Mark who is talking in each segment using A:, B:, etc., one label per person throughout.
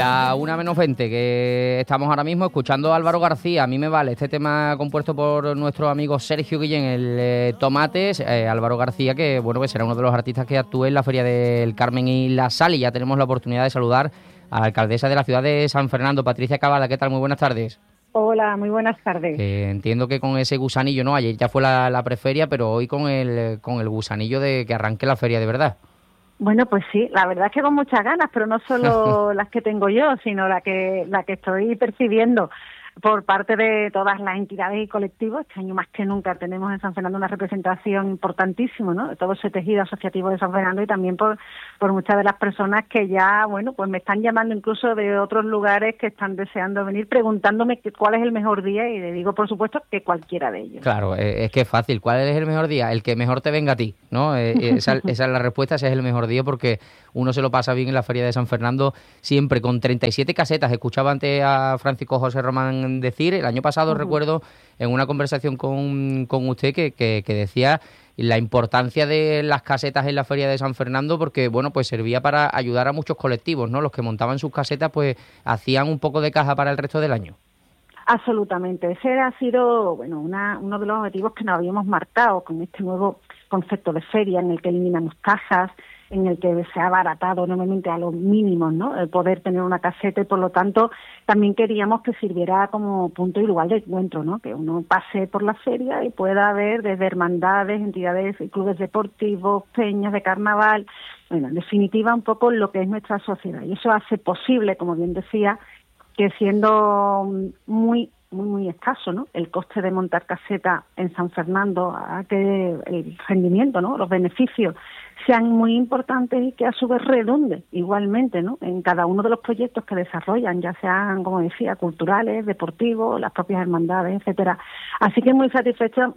A: La 1:20, que estamos ahora mismo escuchando a Álvaro García. A mí me vale este tema compuesto por nuestro amigo Sergio Guillén, el Tomates. Álvaro García, que bueno, pues será uno de los artistas que actúe en la Feria del Carmen y la Sal. Y ya tenemos la oportunidad de saludar a la alcaldesa de la ciudad de San Fernando, Patricia Cabala. ¿Qué tal? Muy buenas tardes.
B: Hola, muy buenas tardes.
A: Entiendo que con ese gusanillo, ¿no? Ayer ya fue la preferia, pero hoy con el gusanillo de que arranque la feria de verdad.
B: Bueno, pues sí, la verdad es que con muchas ganas, pero no solo las que tengo yo, sino la que estoy percibiendo por parte de todas las entidades y colectivos. Este año más que nunca tenemos en San Fernando una representación importantísima, ¿no? De todo ese tejido asociativo de San Fernando y también por muchas de las personas que ya, bueno, pues me están llamando incluso de otros lugares que están deseando venir, preguntándome cuál es el mejor día, y le digo, por supuesto, que cualquiera de ellos.
A: Claro, es que es fácil. ¿Cuál es el mejor día? El que mejor te venga a ti, ¿no? Esa es la respuesta, ese es el mejor día, porque uno se lo pasa bien en la Feria de San Fernando siempre, con 37 casetas. Escuchaba antes a Francisco José Román decir, el año pasado recuerdo en una conversación con usted que decía la importancia de las casetas en la Feria de San Fernando, porque bueno, pues servía para ayudar a muchos colectivos, ¿no? Los que montaban sus casetas pues hacían un poco de caja para el resto del año.
B: Absolutamente. Ese ha sido, bueno, uno de los objetivos que nos habíamos marcado con este nuevo concepto de feria, en el que eliminamos cajas, en el que se ha abaratado enormemente a los mínimos, ¿no? El poder tener una caseta, y por lo tanto también queríamos que sirviera como punto y lugar de encuentro, ¿no? Que uno pase por la feria y pueda ver desde hermandades, entidades y clubes deportivos, peñas de carnaval, bueno, en definitiva un poco lo que es nuestra sociedad. Y eso hace posible, como bien decía, que siendo muy escaso, ¿no?, el coste de montar caseta en San Fernando, a que el rendimiento, ¿no?, los beneficios sean muy importantes y que a su vez redunde igualmente, ¿no?, en cada uno de los proyectos que desarrollan, ya sean, como decía, culturales, deportivos, las propias hermandades, etcétera. Así que muy satisfecha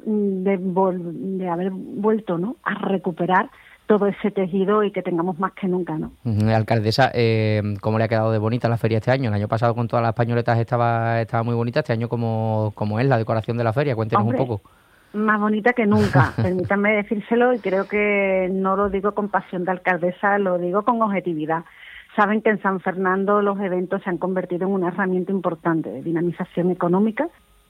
B: de haber vuelto, ¿no?, a recuperar todo ese tejido y que tengamos más que nunca, ¿no?
A: Alcaldesa, ¿cómo le ha quedado de bonita la feria este año? El año pasado con todas las pañoletas estaba muy bonita. Este año, ¿cómo es la decoración de la feria? Cuéntenos un poco.
B: Más bonita que nunca, permítanme decírselo, y creo que no lo digo con pasión de alcaldesa, lo digo con objetividad. Saben que en San Fernando los eventos se han convertido en una herramienta importante de dinamización económica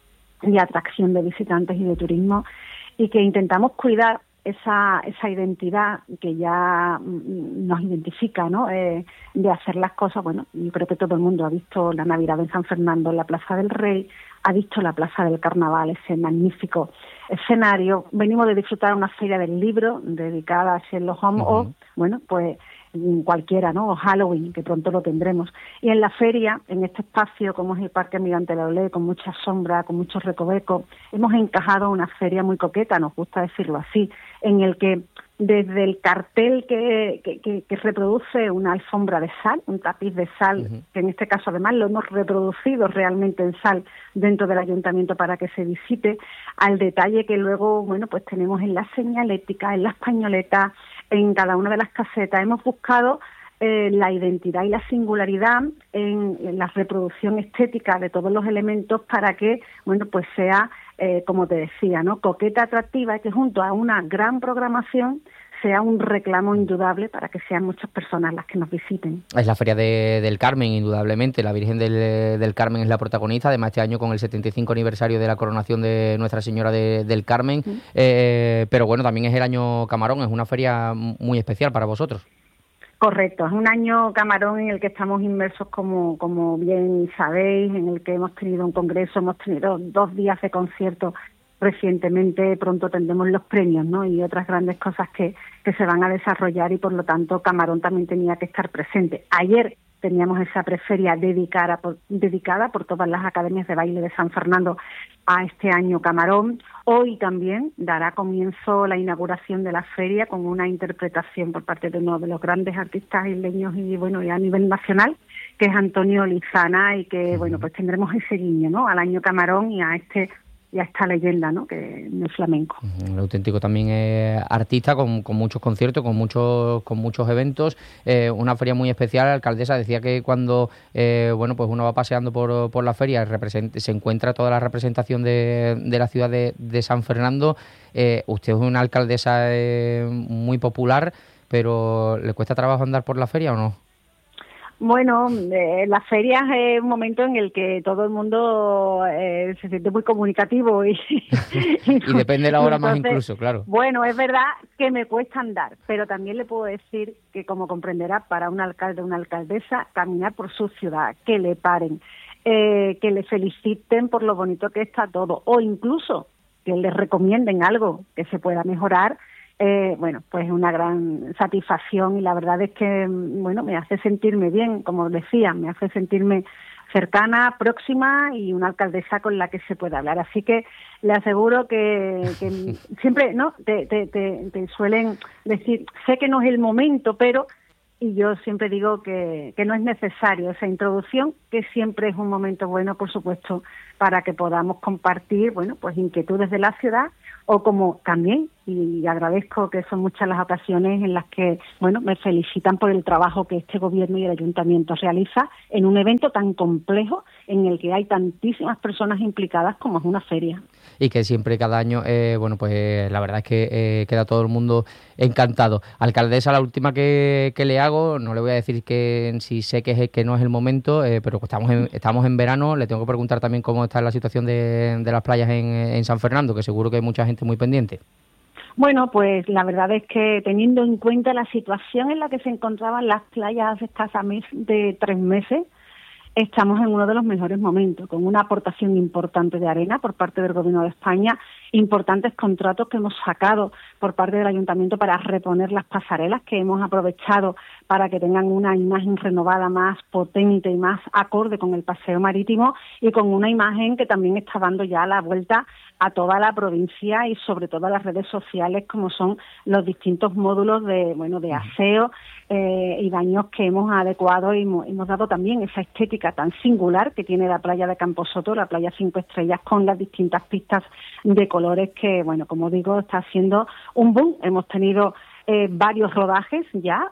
B: y atracción de visitantes y de turismo, y que intentamos cuidar esa identidad que ya nos identifica, ¿no?, de hacer las cosas. Bueno, yo creo que todo el mundo ha visto la Navidad en San Fernando, en la Plaza del Rey, ha visto la Plaza del Carnaval, ese magnífico escenario. Venimos de disfrutar una feria del libro dedicada a Sherlock Holmes, o, bueno, pues cualquiera, ¿no?, o Halloween, que pronto lo tendremos. Y en la feria, en este espacio, como es el Parque Almirante Laulé, con mucha sombra, con muchos recovecos, hemos encajado una feria muy coqueta, nos gusta decirlo así, en el que desde el cartel que reproduce una alfombra de sal, un tapiz de sal, que en este caso además lo hemos reproducido realmente en sal dentro del ayuntamiento para que se visite, al detalle que luego, bueno, pues tenemos en la señalética, en las pañoletas, en cada una de las casetas. Hemos buscado la identidad y la singularidad en la reproducción estética de todos los elementos para que, bueno, pues sea, como te decía, ¿no?, coqueta, atractiva, y que junto a una gran programación sea un reclamo indudable para que sean muchas personas las que nos visiten.
A: Es la Feria del Carmen, indudablemente. La Virgen del Carmen es la protagonista, además este año con el 75 aniversario de la coronación de Nuestra Señora del Carmen. Pero bueno, también es el año Camarón, es una feria muy especial para vosotros.
B: Correcto, es un año Camarón en el que estamos inmersos, como bien sabéis, en el que hemos tenido un congreso, hemos tenido 2 días de concierto recientemente, pronto tendremos los premios, ¿no?, y otras grandes cosas que se van a desarrollar, y por lo tanto Camarón también tenía que estar presente. Ayer teníamos esa preferia dedicada por todas las academias de baile de San Fernando a este año Camarón. Hoy también dará comienzo la inauguración de la feria con una interpretación por parte de uno de los grandes artistas isleños y, bueno, y a nivel nacional, que es Antonio Lizana, y que, bueno, pues tendremos ese guiño, ¿no?, al año Camarón y a esta leyenda, ¿no?, que es flamenco.
A: Un auténtico también artista con muchos conciertos, con muchos eventos, una feria muy especial. La alcaldesa decía que cuando bueno, pues uno va paseando por la feria se encuentra toda la representación de la ciudad de San Fernando. Usted es una alcaldesa muy popular, pero ¿le cuesta trabajo andar por la feria o no?
B: Bueno, las ferias es un momento en el que todo el mundo se siente muy comunicativo y
A: depende de la hora más
B: entonces,
A: incluso, claro.
B: Bueno, es verdad que me cuesta andar, pero también le puedo decir que, como comprenderá, para un alcalde o una alcaldesa, caminar por su ciudad, que le paren, que le feliciten por lo bonito que está todo, o incluso que le recomienden algo que se pueda mejorar. Bueno, pues es una gran satisfacción y la verdad es que, bueno, me hace sentirme bien, como decía, me hace sentirme cercana, próxima y una alcaldesa con la que se puede hablar. Así que le aseguro que siempre, ¿no? Te suelen decir, sé que no es el momento, pero... Y yo siempre digo que no es necesario esa introducción, que siempre es un momento bueno, por supuesto, para que podamos compartir, bueno, pues inquietudes de la ciudad, o como también, y agradezco que son muchas las ocasiones en las que, bueno, me felicitan por el trabajo que este gobierno y el ayuntamiento realiza en un evento tan complejo en el que hay tantísimas personas implicadas como es una feria.
A: Y que siempre, cada año, bueno, pues la verdad es que queda todo el mundo encantado. Alcaldesa, la última que le hago, no le voy a decir que si sé que no es el momento, pero estamos en verano, le tengo que preguntar también cómo está la situación de las playas en San Fernando, que seguro que hay mucha gente muy pendiente.
B: Bueno, pues la verdad es que teniendo en cuenta la situación en la que se encontraban las playas hace escasamente 3 meses, estamos en uno de los mejores momentos, con una aportación importante de arena por parte del Gobierno de España, importantes contratos que hemos sacado por parte del Ayuntamiento para reponer las pasarelas, que hemos aprovechado para que tengan una imagen renovada más potente y más acorde con el paseo marítimo, y con una imagen que también está dando ya la vuelta a toda la provincia y sobre todo a las redes sociales, como son los distintos módulos de aseo y baños que hemos adecuado y hemos dado también esa estética tan singular que tiene la playa de Camposoto, la playa 5 estrellas, con las distintas pistas de colores que, bueno, como digo, está haciendo un boom. Hemos tenido varios rodajes ya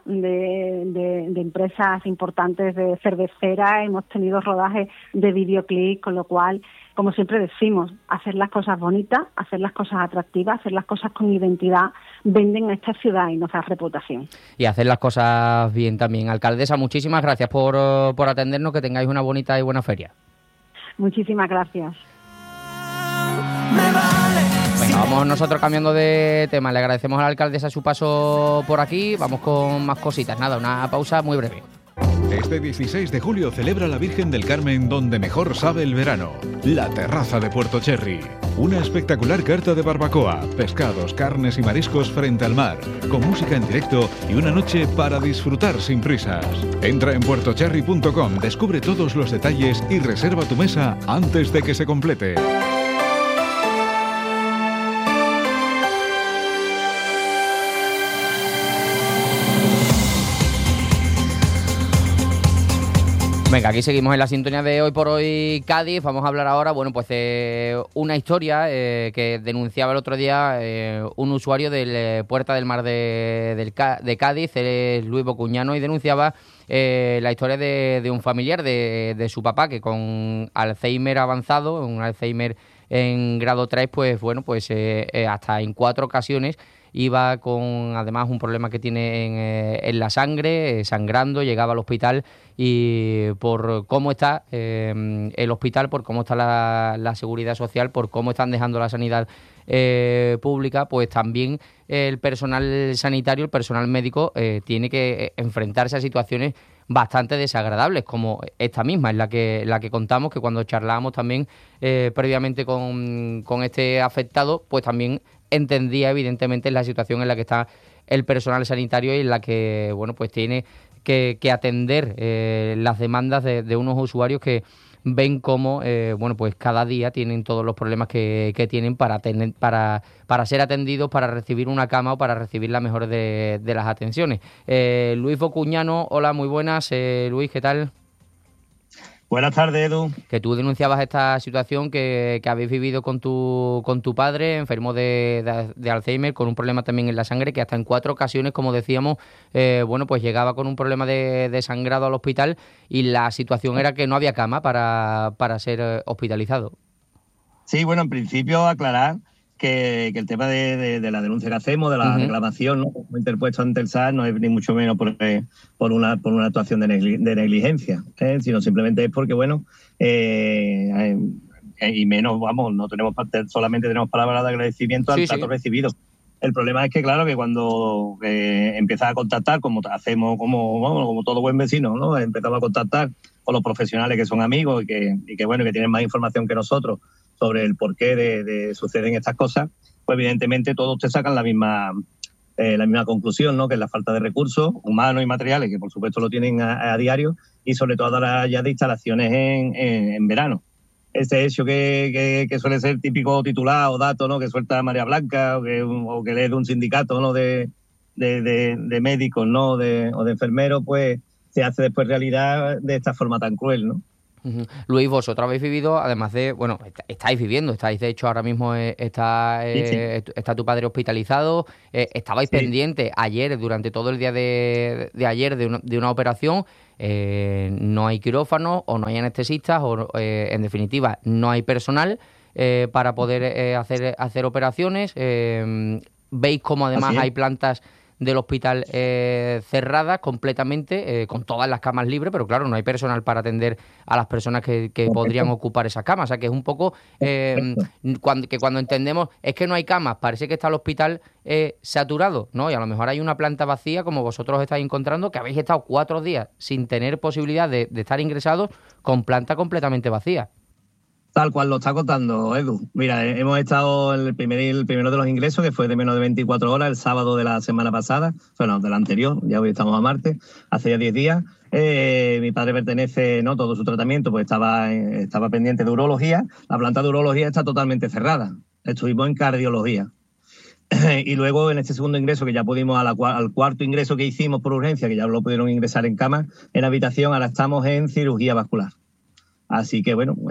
B: de empresas importantes de cervecera, hemos tenido rodajes de videoclip, con lo cual, como siempre decimos, hacer las cosas bonitas, hacer las cosas atractivas, hacer las cosas con identidad, venden a esta ciudad y nos da reputación.
A: Y hacer las cosas bien también. Alcaldesa, muchísimas gracias por atendernos, que tengáis una bonita y buena feria.
B: Muchísimas gracias.
A: Venga, vamos nosotros cambiando de tema. Le agradecemos a la alcaldesa su paso por aquí. Vamos con más cositas. Nada, una pausa muy breve.
C: Este 16 de julio celebra la Virgen del Carmen donde mejor sabe el verano. La Terraza de Puerto Cherry. Una espectacular carta de barbacoa, pescados, carnes y mariscos frente al mar, con música en directo y una noche para disfrutar sin prisas. Entra en puertocherry.com, descubre todos los detalles y reserva tu mesa antes de que se complete.
A: Venga, aquí seguimos en la sintonía de Hoy por Hoy Cádiz. Vamos a hablar ahora, bueno, pues una historia que denunciaba el otro día un usuario del Puerta del Mar de Cádiz, Luis Bocuñano, y denunciaba la historia de un familiar de su papá, que con Alzheimer avanzado, un Alzheimer en grado 3, pues bueno, pues hasta en 4 ocasiones iba con, además, un problema que tiene en la sangre, sangrando, llegaba al hospital, y por cómo está el hospital, por cómo está la seguridad social, por cómo están dejando la sanidad pública, pues también el personal sanitario, el personal médico, tiene que enfrentarse a situaciones bastante desagradables, como esta misma, en la que contamos, que cuando charlábamos también previamente con este afectado, pues también entendía evidentemente la situación en la que está el personal sanitario y en la que, bueno, pues tiene que atender las demandas de unos usuarios que ven cómo, bueno, pues cada día tienen todos los problemas que tienen para ser atendidos, para recibir una cama o para recibir la mejor de las atenciones. Luis Bocuñano, hola, muy buenas. Luis, ¿qué tal?
D: Buenas tardes, Edu.
A: Que tú denunciabas esta situación que habéis vivido con tu padre, enfermo de Alzheimer, con un problema también en la sangre, que hasta en 4 ocasiones, como decíamos, bueno, pues llegaba con un problema de sangrado al hospital, y la situación era que no había cama para ser hospitalizado.
D: Sí, bueno, en principio aclarar que el tema de la denuncia que hacemos, de la reclamación, ¿no?, como interpuesto ante el SAT, no es ni mucho menos por una actuación de negligencia, sino simplemente es porque, bueno, y menos, vamos, no tenemos solamente tenemos palabras de agradecimiento al trato recibido. El problema es que, claro, que cuando empiezas a contactar, como hacemos como todo buen vecino, ¿no?, empezamos a contactar con los profesionales que son amigos y que bueno, que tienen más información que nosotros sobre el porqué de suceden estas cosas, pues evidentemente todos te sacan la misma conclusión, ¿no?, que es la falta de recursos humanos y materiales, que por supuesto lo tienen a diario, y sobre todo ahora ya de instalaciones en verano. Ese hecho que suele ser típico titular o dato, ¿no?, que suelta María Blanca o que lee de un sindicato, ¿no?, de médicos, ¿no?, o de enfermeros, pues se hace después realidad de esta forma tan cruel, ¿no?
A: Luis, vosotros habéis vivido, además de, bueno, estáis de hecho ahora mismo está tu padre hospitalizado, estabais pendientes ayer, durante todo el día de ayer, de una operación, no hay quirófano o no hay anestesistas o en definitiva no hay personal para poder hacer operaciones. Veis cómo además hay plantas del hospital cerradas completamente, con todas las camas libres, pero claro, no hay personal para atender a las personas que podrían ocupar esas camas. O sea, que es un poco cuando entendemos es que no hay camas, parece que está el hospital saturado, ¿no? Y a lo mejor hay una planta vacía, como vosotros estáis encontrando, que habéis estado 4 días sin tener posibilidad de estar ingresados, con planta completamente vacía.
D: Tal cual lo está contando Edu. Mira, hemos estado en el primero de los ingresos, que fue de menos de 24 horas, el sábado de la semana pasada, bueno, de la anterior, ya hoy estamos a martes, hace ya 10 días. Mi padre pertenece, ¿no?, todo su tratamiento, pues estaba pendiente de urología. La planta de urología está totalmente cerrada. Estuvimos en cardiología. Y luego en este segundo ingreso, que ya pudimos, al cuarto ingreso que hicimos por urgencia, que ya lo pudieron ingresar en cama, en habitación, ahora estamos en cirugía vascular. Así que bueno,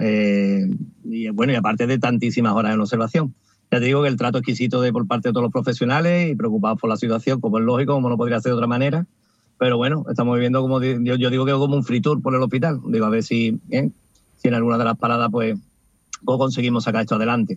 D: y aparte de tantísimas horas en observación. Ya te digo que el trato exquisito por parte de todos los profesionales y preocupados por la situación, como es lógico, como no podría ser de otra manera. Pero bueno, estamos viviendo como, yo digo que como un free tour por el hospital. Digo, a ver si en alguna de las paradas pues conseguimos sacar esto adelante.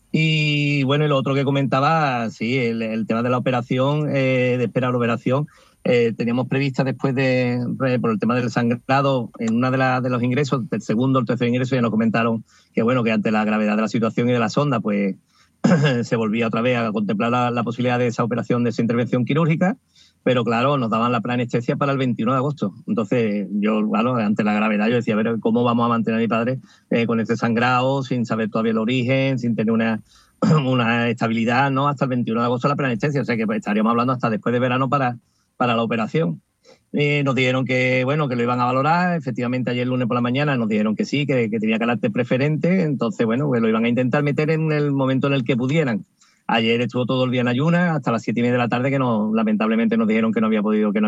D: Y bueno, y lo otro que comentaba, sí, el tema de la operación, de esperar la operación. Teníamos prevista después por el tema del sangrado, en una de los ingresos, el segundo o el tercer ingreso, ya nos comentaron que bueno, que ante la gravedad de la situación y de la sonda, pues se volvía otra vez a contemplar la posibilidad de esa operación, de esa intervención quirúrgica, pero claro, nos daban la planestesia para el 21 de agosto. Entonces yo, bueno, ante la gravedad, yo decía, a ver, ¿cómo vamos a mantener a mi padre con este sangrado, sin saber todavía el origen, sin tener una estabilidad, ¿no?, hasta el 21 de agosto la planestesia? O sea que pues, estaríamos hablando hasta después de verano para la operación. Nos dijeron que bueno, que lo iban a valorar. Efectivamente, ayer lunes por la mañana nos dijeron que sí, que tenía carácter preferente. Entonces, bueno, pues lo iban a intentar meter en el momento en el que pudieran. Ayer estuvo todo el día en ayunas hasta las 7:30 de la tarde, que lamentablemente nos dijeron que no había podido, que no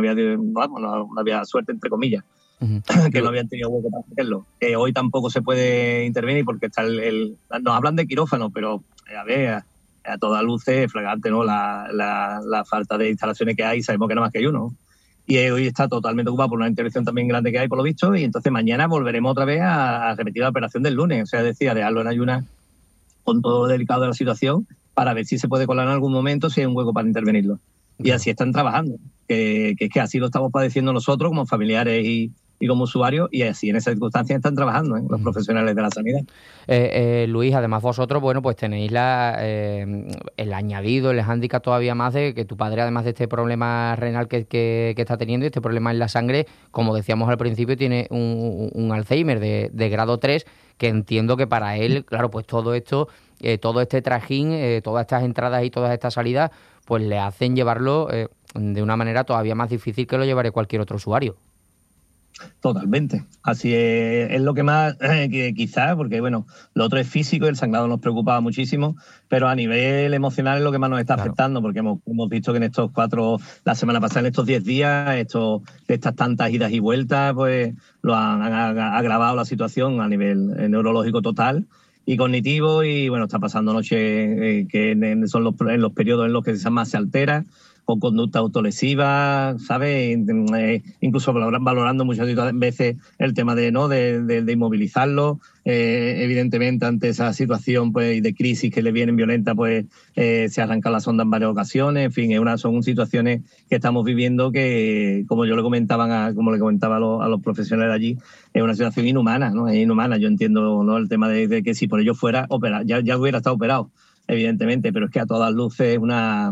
D: había suerte, entre comillas, que no habían tenido hueco para hacerlo. Hoy tampoco se puede intervenir porque nos hablan de quirófano, pero a ver, a todas luces flagrante, ¿no?, la falta de instalaciones que hay. Sabemos que nada más que hay uno. Y hoy está totalmente ocupado por una intervención también grande que hay, por lo visto, y entonces mañana volveremos otra vez a repetir la operación del lunes. O sea, decía, dejarlo en ayunas con todo lo delicado de la situación para ver si se puede colar en algún momento, si hay un hueco para intervenirlo. Y así están trabajando, que es que así lo estamos padeciendo nosotros como familiares y como usuarios, y así en esas circunstancias están trabajando los profesionales de la sanidad.
A: Luis, además vosotros, bueno, pues tenéis el añadido, el hándicap todavía más de que tu padre, además de este problema renal que está teniendo y este problema en la sangre, como decíamos al principio, tiene un Alzheimer de grado 3, que entiendo que para él, claro, pues todo esto, todo este trajín, todas estas entradas y todas estas salidas, pues le hacen llevarlo de una manera todavía más difícil que lo llevaría cualquier otro usuario.
D: Totalmente. Así es lo que más, quizás, porque bueno, lo otro es físico y el sangrado nos preocupaba muchísimo, pero a nivel emocional es lo que más nos está afectando, porque hemos visto que en estos la semana pasada, en estos 10 días, estas tantas idas y vueltas, pues lo han agravado la situación a nivel neurológico total y cognitivo, y bueno, está pasando noches que son en los periodos en los que más se altera. con conducta autolesiva, ¿sabes? Incluso valorando muchas veces el tema de inmovilizarlo. Evidentemente, ante esa situación pues de crisis que le vienen violenta, pues se arranca la sonda en varias ocasiones. En fin, son situaciones que estamos viviendo que, como le comentaba a los profesionales allí, es una situación inhumana, ¿no? Es inhumana. Yo entiendo, ¿no?, el tema de que si por ello fuera operado, ya hubiera estado operado, evidentemente, pero es que a todas luces es una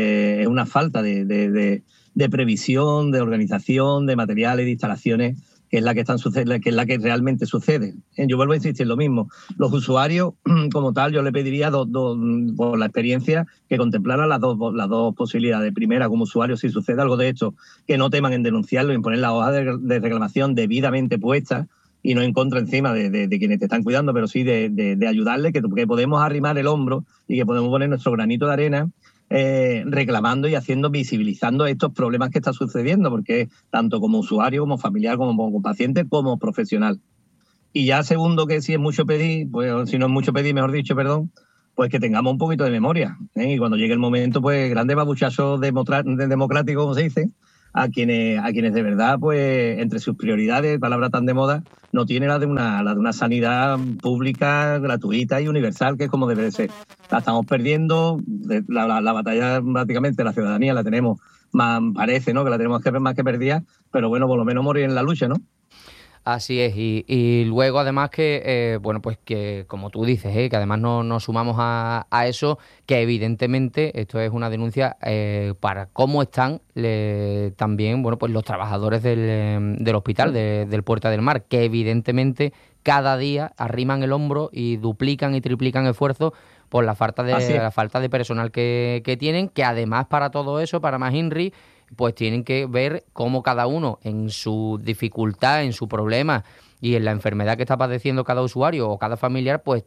D: falta de previsión, de organización, de materiales, de instalaciones, que es la que realmente sucede. Yo vuelvo a insistir lo mismo. Los usuarios, como tal, yo le pediría por la experiencia, que contemplaran las dos posibilidades. Primera, como usuario, si sucede algo de esto, que no teman en denunciarlo y en poner la hoja de reclamación debidamente puesta, y no en contra encima de quienes te están cuidando, pero sí de ayudarle, que podemos arrimar el hombro y que podemos poner nuestro granito de arena reclamando y visibilizando estos problemas que están sucediendo, porque tanto como usuario, como familiar, como paciente, como profesional. Y ya segundo, que si es mucho pedir, pues si no es mucho pedir, mejor dicho, perdón, pues que tengamos un poquito de memoria, ¿eh? Y cuando llegue el momento, pues grandes babuchazos democráticos, como se dice, a quienes de verdad, pues entre sus prioridades, palabra tan de moda, no tiene la de una sanidad pública, gratuita y universal, que es como debe de ser. La estamos perdiendo, la batalla prácticamente la ciudadanía la tenemos, parece, ¿no?, que la tenemos más que perdida, pero bueno, por lo menos morir en la lucha, ¿no?
A: Así es, y luego además que, pues que como tú dices, que además nos sumamos a eso, que evidentemente esto es una denuncia para cómo están también, pues los trabajadores del hospital, del Puerta del Mar, que evidentemente cada día arriman el hombro y duplican y triplican esfuerzos por la falta de personal que tienen, que además para todo eso, para más INRI, pues tienen que ver cómo cada uno en su dificultad, en su problema y en la enfermedad que está padeciendo cada usuario o cada familiar, pues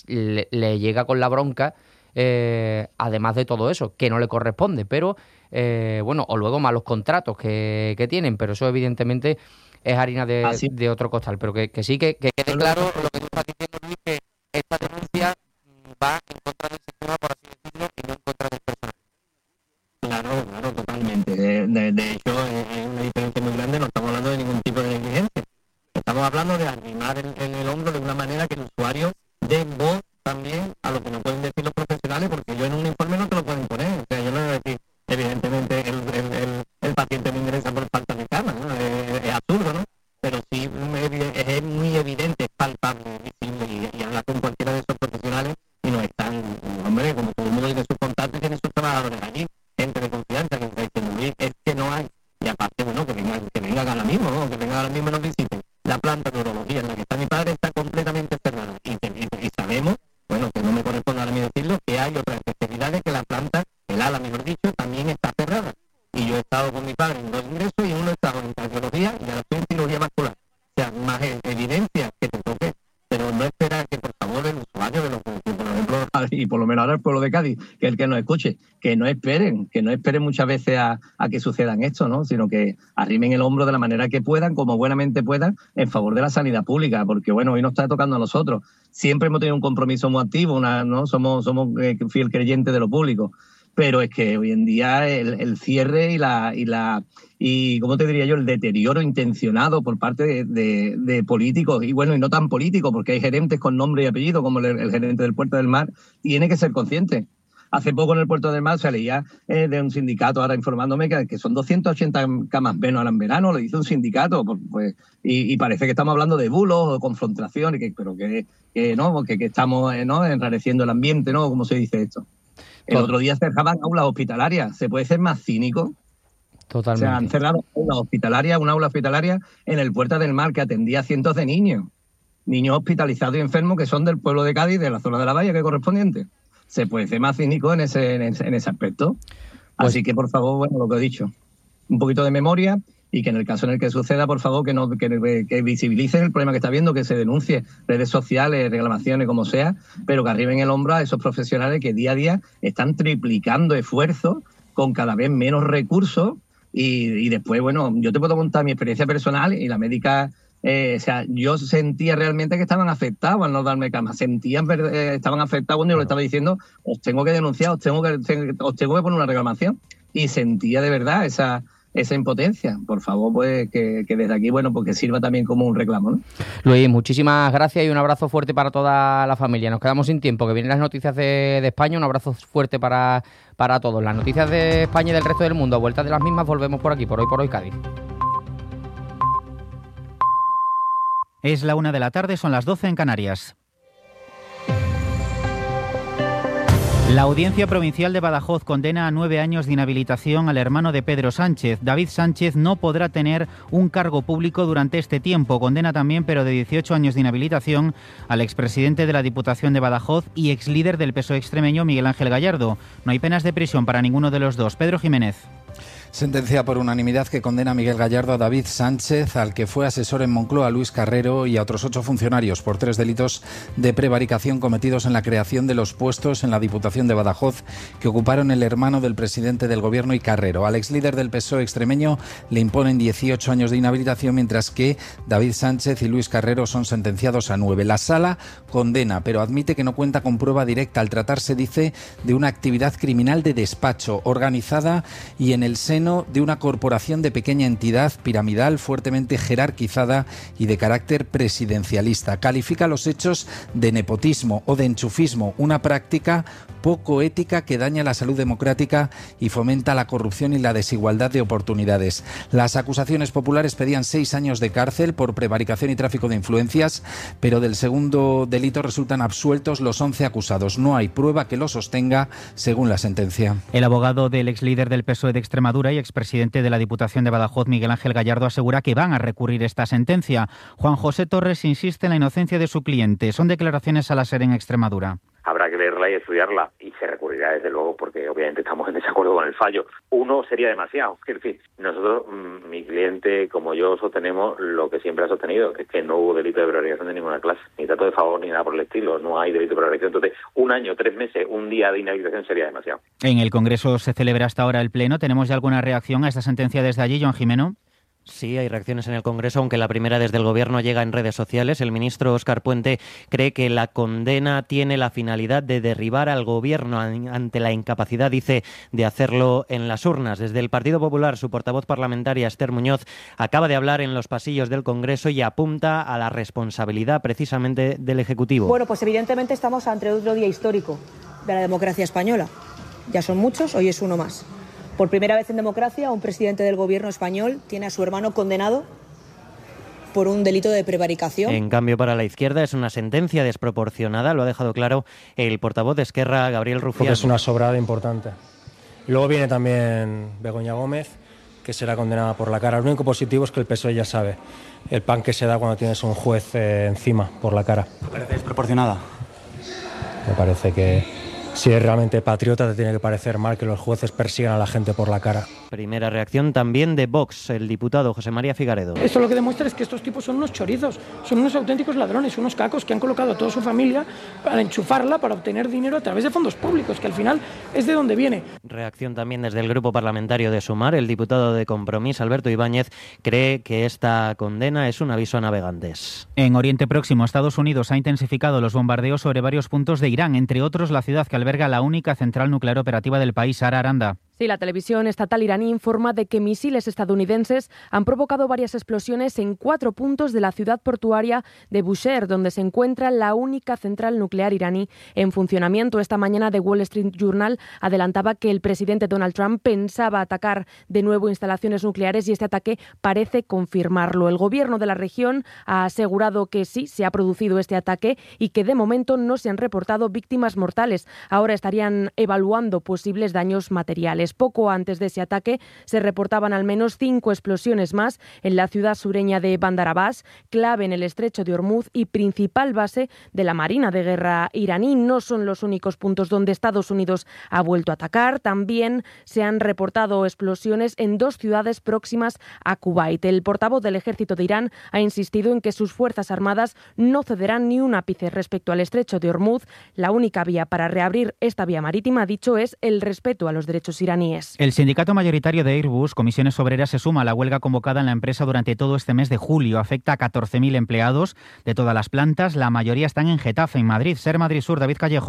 A: le llega con la bronca, además de todo eso, que no le corresponde, pero o luego malos contratos que tienen, pero eso evidentemente es harina de otro costal, pero que sí que quede claro lo que tú estás diciendo, Luis, que esta denuncia va en contra del sistema, por así decirlo, y no en contra del personal.
D: Claro, totalmente. De hecho, es una diferencia muy grande, no estamos hablando de ningún tipo de negligencia. Estamos hablando de arrimar el hombro de una manera que el usuario dé voz también a lo que no pueden decir los profesionales, porque yo en un informe no te lo pueden poner. O sea, yo no voy a decir, evidentemente, el paciente me ingresa por falta de cama, ¿no? Es absurdo, ¿no? Pero sí es muy evidente, es palpable, visible, y hablar con cualquiera de esos profesionales y no están, hombre, como todo el mundo tiene sus contactos y tiene sus trabajadores allí, gente de confianza que está diciendo, es que no hay. Y aparte, bueno, que vengan ahora mismo, ¿no? Que vengan ahora mismo y nos visiten. La planta de urología en la que está mi padre está completamente cerrada. Y sabemos, bueno, que no me corresponde ahora a mí decirlo, que hay otras especialidades que la planta, el ala, mejor dicho, también está cerrada. Y yo he estado con mi padre en 2 ingresos y en uno he estado en cardiología y ahora estoy en cirugía vascular. O sea, más evidencia que te toque, pero no esperar que, por favor, el usuario de los que, por ejemplo, y por lo menos ahora el pueblo de Cádiz, que el que nos escuche, que no esperen muchas veces a que sucedan esto, ¿no? Sino que arrimen el hombro de la manera que puedan, como buenamente puedan, en favor de la sanidad pública, porque bueno, hoy nos está tocando a nosotros. Siempre hemos tenido un compromiso muy activo, ¿no? Somos fiel creyentes de lo público, pero es que hoy en día el cierre y ¿cómo te diría yo? El deterioro intencionado por parte de políticos, y bueno, y no tan políticos, porque hay gerentes con nombre y apellido, como el gerente del Puerto del Mar, tiene que ser consciente. Hace poco en el Puerto del Mar se leía de un sindicato, ahora informándome, que son 280 camas menos ahora en verano, lo dice un sindicato, pues, y parece que estamos hablando de bulos o confrontación, pero que no, que estamos ¿no? enrareciendo el ambiente, ¿no? ¿Cómo se dice esto? El otro día cerraban aulas hospitalarias. ¿Se puede ser más cínico?
A: Totalmente.
D: O sea, han cerrado una aula hospitalaria en el Puerta del Mar que atendía a cientos de niños hospitalizados y enfermos que son del pueblo de Cádiz, de la zona de la bahía que es correspondiente. ¿Se puede ser más cínico en ese aspecto? Pues, así que, por favor, bueno, lo que he dicho, un poquito de memoria, y que en el caso en el que suceda, por favor, que visibilicen el problema que está habiendo, que se denuncie, redes sociales, reclamaciones, como sea, pero que arriben el hombro a esos profesionales que día a día están triplicando esfuerzos con cada vez menos recursos. Y después, bueno, yo te puedo contar mi experiencia personal y la médica, o sea, yo sentía realmente que estaban afectados al no darme cama, estaban afectados cuando yo le estaba diciendo, os tengo que denunciar, os tengo que poner una reclamación. y sentía de verdad esa impotencia. Por favor, pues que desde aquí, bueno, pues que sirva también como un reclamo, ¿no?
A: Luis, muchísimas gracias y un abrazo fuerte para toda la familia. Nos quedamos sin tiempo, que vienen las noticias de España. Un abrazo fuerte para todos. Las noticias de España y del resto del mundo. A vueltas de las mismas volvemos por aquí, por hoy Cádiz.
E: Es la 1 de la tarde, son las 12 en Canarias. La Audiencia Provincial de Badajoz condena a 9 años de inhabilitación al hermano de Pedro Sánchez. David Sánchez no podrá tener un cargo público durante este tiempo. Condena también, pero de 18 años de inhabilitación, al expresidente de la Diputación de Badajoz y exlíder del PSOE extremeño, Miguel Ángel Gallardo. No hay penas de prisión para ninguno de los dos. Pedro Jiménez.
F: Sentencia por unanimidad que condena a Miguel Gallardo, a David Sánchez, al que fue asesor en Moncloa, Luis Carrero, y a otros 8 funcionarios por 3 delitos de prevaricación cometidos en la creación de los puestos en la Diputación de Badajoz que ocuparon el hermano del presidente del Gobierno y Carrero. Al exlíder del PSOE extremeño le imponen 18 años de inhabilitación, mientras que David Sánchez y Luis Carrero son sentenciados a 9. La Sala condena, pero admite que no cuenta con prueba directa al tratarse, dice, de una actividad criminal de despacho organizada y en el seno de una corporación de pequeña entidad piramidal fuertemente jerarquizada y de carácter presidencialista. Califica los hechos de nepotismo o de enchufismo, una práctica poco ética que daña la salud democrática y fomenta la corrupción y la desigualdad de oportunidades. Las acusaciones populares pedían 6 años de cárcel por prevaricación y tráfico de influencias, pero del segundo delito resultan absueltos los 11 acusados. No hay prueba que lo sostenga, según la sentencia.
E: El abogado del exlíder del PSOE de Extremadura y expresidente de la Diputación de Badajoz, Miguel Ángel Gallardo, asegura que van a recurrir esta sentencia. Juan José Torres insiste en la inocencia de su cliente. Son declaraciones a la SER en Extremadura.
G: Habrá que leerla y estudiarla, y se recurrirá desde luego porque obviamente estamos en desacuerdo con el fallo. Uno sería demasiado. Es decir, nosotros, mi cliente como yo sostenemos lo que siempre ha sostenido, que es que no hubo delito de prevaricación de ninguna clase, ni trato de favor ni nada por el estilo, no hay delito de prevaricación. Entonces, 1 año, 3 meses, un día de inhabilitación sería demasiado.
E: En el Congreso se celebra hasta ahora el Pleno. ¿Tenemos ya alguna reacción a esta sentencia desde allí, Joan Jimeno?
H: Sí, hay reacciones en el Congreso, aunque la primera desde el Gobierno llega en redes sociales. El ministro Óscar Puente cree que la condena tiene la finalidad de derribar al Gobierno ante la incapacidad, dice, de hacerlo en las urnas. Desde el Partido Popular, su portavoz parlamentaria, Esther Muñoz, acaba de hablar en los pasillos del Congreso y apunta a la responsabilidad precisamente del Ejecutivo.
I: Bueno, pues evidentemente estamos ante otro día histórico de la democracia española. Ya son muchos, hoy es uno más. Por primera vez en democracia, un presidente del Gobierno español tiene a su hermano condenado por un delito de prevaricación.
H: En cambio, para la izquierda es una sentencia desproporcionada, lo ha dejado claro el portavoz de Esquerra, Gabriel Rufián.
J: Porque es una sobrada importante. Y luego viene también Begoña Gómez, que será condenada por la cara. Lo único positivo es que el PSOE ya sabe el pan que se da cuando tienes un juez encima por la cara.
K: ¿Te parece desproporcionada?
J: Me parece que si es realmente patriota te tiene que parecer mal que los jueces persigan a la gente por la cara.
H: Primera reacción también de Vox, el diputado José María Figaredo.
L: Esto lo que demuestra es que estos tipos son unos chorizos, son unos auténticos ladrones, unos cacos que han colocado a toda su familia para enchufarla, para obtener dinero a través de fondos públicos, que al final es de donde viene.
H: Reacción también desde el grupo parlamentario de Sumar. El diputado de Compromís, Alberto Ibáñez, cree que esta condena es un aviso a navegantes.
E: En Oriente Próximo, Estados Unidos ha intensificado los bombardeos sobre varios puntos de Irán, entre otros la ciudad que alberga la única central nuclear operativa del país, Sara Aranda.
M: Sí, la televisión estatal iraní informa de que misiles estadounidenses han provocado varias explosiones en 4 puntos de la ciudad portuaria de Bushehr, donde se encuentra la única central nuclear iraní en funcionamiento. Esta mañana The Wall Street Journal adelantaba que el presidente Donald Trump pensaba atacar de nuevo instalaciones nucleares y este ataque parece confirmarlo. El gobierno de la región ha asegurado que sí, se ha producido este ataque y que de momento no se han reportado víctimas mortales. Ahora estarían evaluando posibles daños materiales. Poco antes de ese ataque se reportaban al menos 5 explosiones más en la ciudad sureña de Bandar Abbas, clave en el estrecho de Hormuz y principal base de la Marina de Guerra iraní. No son los únicos puntos donde Estados Unidos ha vuelto a atacar. También se han reportado explosiones en 2 ciudades próximas a Kuwait. El portavoz del ejército de Irán ha insistido en que sus fuerzas armadas no cederán ni un ápice respecto al estrecho de Hormuz. La única vía para reabrir esta vía marítima, ha dicho, es el respeto a los derechos iraníes.
E: El sindicato mayoritario de Airbus, Comisiones Obreras, se suma a la huelga convocada en la empresa durante todo este mes de julio. Afecta a 14.000 empleados de todas las plantas. La mayoría están en Getafe, en Madrid. SER Madrid Sur, David Callejo.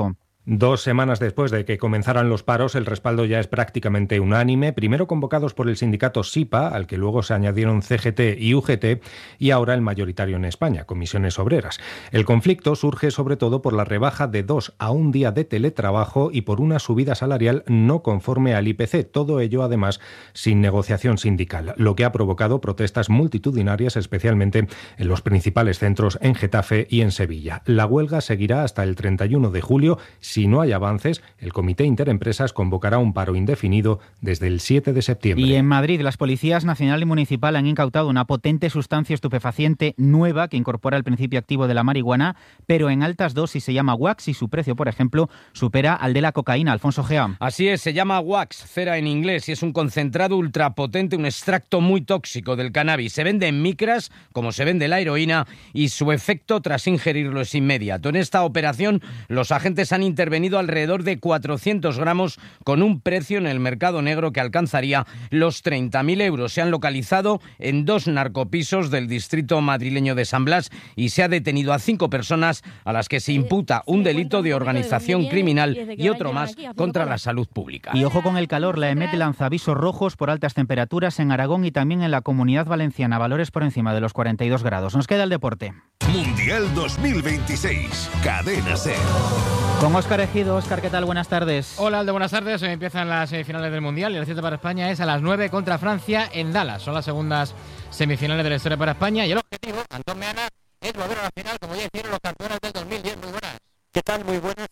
K: 2 semanas después de que comenzaran los paros, el respaldo ya es prácticamente unánime, primero convocados por el sindicato SIPA, al que luego se añadieron CGT y UGT, y ahora el mayoritario en España, Comisiones Obreras. El conflicto surge sobre todo por la rebaja de 2 a 1 día de teletrabajo y por una subida salarial no conforme al IPC, todo ello además sin negociación sindical, lo que ha provocado protestas multitudinarias, especialmente en los principales centros en Getafe y en Sevilla. La huelga seguirá hasta el 31 de julio. Si no hay avances, el Comité Interempresas convocará un paro indefinido desde el 7 de septiembre.
E: Y en Madrid, las policías nacional y municipal han incautado una potente sustancia estupefaciente nueva que incorpora el principio activo de la marihuana, pero en altas dosis. Se llama wax y su precio, por ejemplo, supera al de la cocaína. Alfonso Gea.
N: Así es, se llama wax, cera en inglés, y es un concentrado ultrapotente, un extracto muy tóxico del cannabis. Se vende en micras, como se vende la heroína, y su efecto tras ingerirlo es inmediato. En esta operación, los agentes han intervenido alrededor de 400 gramos con un precio en el mercado negro que alcanzaría los 30.000 euros. Se han localizado en 2 narcopisos del distrito madrileño de San Blas y se ha detenido a 5 personas a las que se imputa un delito de organización criminal y otro más contra la salud pública.
E: Y ojo con el calor, la EMET lanza avisos rojos por altas temperaturas en Aragón y también en la Comunidad Valenciana, valores por encima de los 42 grados. Nos queda el deporte.
O: Mundial 2026, Cadena SER.
E: Con Óscar Ejido. Óscar, ¿qué tal? Buenas tardes.
P: Hola, Aldo, buenas tardes. Hoy empiezan las semifinales del Mundial y el cierre para España es a las 9 contra Francia en Dallas. Son las segundas semifinales de la historia para España y el objetivo, Antón Meana, es volver a la final como ya hicieron los campeones del 2010. Muy buenas.
Q: ¿Qué tal? Muy buenas.